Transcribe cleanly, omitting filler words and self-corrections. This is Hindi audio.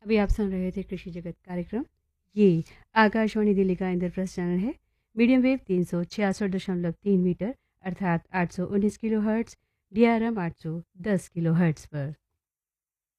अभी आप सुन रहे थे कृषि जगत कार्यक्रम। ये आकाशवाणी दिल्ली का इंद्रप्रस्थ चैनल है। मीडियम वेव 366.3 मीटर अर्थात 819 kilo hertz, DRM 810 kilo hertz पर।